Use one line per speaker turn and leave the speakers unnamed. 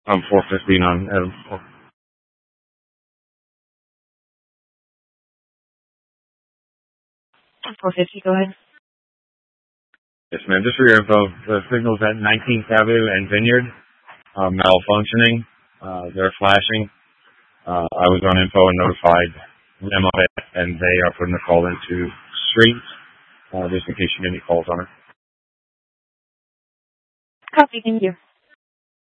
I'm 415 on Adam.
450, go ahead.
Yes, ma'am. Just for your info, the signal's at 19th Avenue and Vineyard, malfunctioning. They're flashing. I was on info and notified them of it, and they are putting a call into Street, just in case you get any calls on it.
Copy, thank you.